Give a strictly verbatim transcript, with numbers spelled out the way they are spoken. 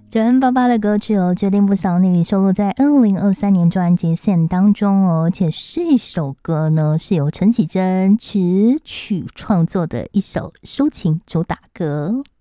九 N 八八的歌曲哦，决定不想你收录在二零二三年专辑线当中哦，而且这首歌呢是由陈绮贞词曲创作的一首抒情主打歌。